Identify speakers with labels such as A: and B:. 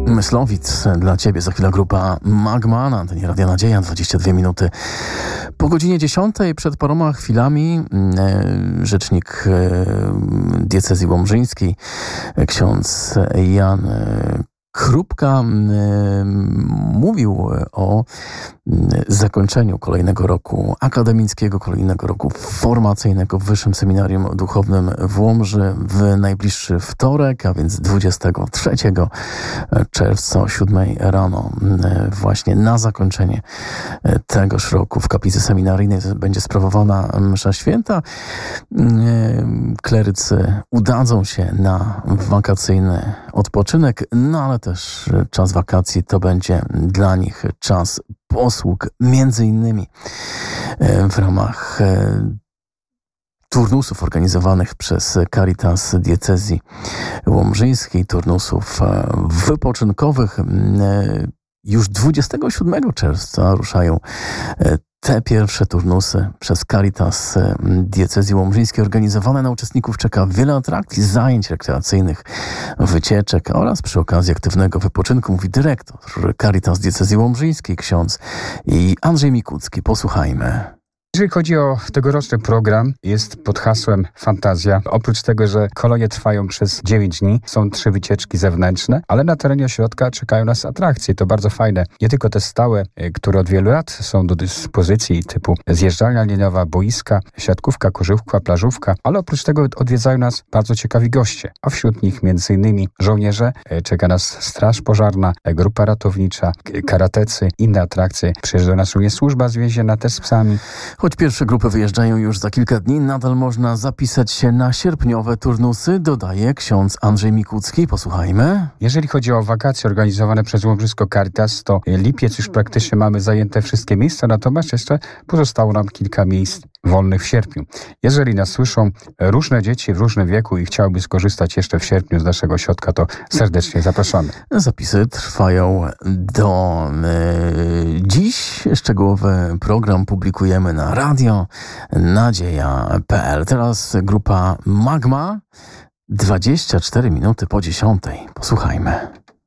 A: Myslowic dla Ciebie. Za chwilę grupa Magma na antenie Radia Nadzieja. 22 minuty po godzinie 10. Przed paroma chwilami rzecznik diecezji łomżyńskiej, ksiądz Jan Krupka, mówił o zakończeniu kolejnego roku akademickiego, kolejnego roku formacyjnego w Wyższym Seminarium Duchownym w Łomży w najbliższy wtorek, a więc 23 czerwca o 7 rano. Właśnie na zakończenie tegoż roku w kaplicy seminaryjnej będzie sprawowana msza święta. Klerycy udadzą się na wakacyjny odpoczynek, no ale też czas wakacji to będzie dla nich czas posług, między innymi w ramach turnusów organizowanych przez Caritas Diecezji Łomżyńskiej, turnusów wypoczynkowych. Już 27 czerwca ruszają te pierwsze turnusy przez Caritas Diecezji Łomżyńskiej. Organizowane na uczestników czeka wiele atrakcji, zajęć rekreacyjnych, wycieczek oraz przy okazji aktywnego wypoczynku, mówi dyrektor Caritas Diecezji Łomżyńskiej, ksiądz Andrzej Mikucki. Posłuchajmy.
B: Jeżeli chodzi o tegoroczny program, jest pod hasłem Fantazja. Oprócz tego, że kolonie trwają przez 9 dni, są 3 wycieczki zewnętrzne, ale na terenie ośrodka czekają nas atrakcje. To bardzo fajne. Nie tylko te stałe, które od wielu lat są do dyspozycji, typu zjeżdżalnia liniowa, boiska, siatkówka, korzywka, plażówka, ale oprócz tego odwiedzają nas bardzo ciekawi goście, a wśród nich m.in. żołnierze, czeka nas straż pożarna, grupa ratownicza, karatecy, inne atrakcje. Przyjeżdża do nas również służba zwięzienna też z psami.
A: Choć pierwsze grupy wyjeżdżają już za kilka dni, nadal można zapisać się na sierpniowe turnusy, dodaje ksiądz Andrzej Mikucki. Posłuchajmy.
B: Jeżeli chodzi o wakacje organizowane przez Łomżyńsko Caritas, to lipiec już praktycznie mamy zajęte wszystkie miejsca, natomiast jeszcze pozostało nam kilka miejsc wolnych w sierpniu. Jeżeli nas słyszą różne dzieci w różnym wieku i chciałyby skorzystać jeszcze w sierpniu z naszego ośrodka, to serdecznie zapraszamy.
A: Zapisy trwają do dziś. Szczegółowy program publikujemy na radio nadzieja.pl. Teraz grupa Magma. 24 minuty po 10. Posłuchajmy.